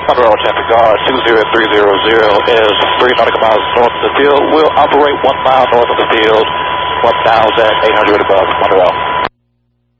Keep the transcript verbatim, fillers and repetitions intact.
Monroe, traffic guard two zero three zero zero is three nautical miles north of the field. We'll operate one mile north of the field, one thousand eight hundred above Monroe.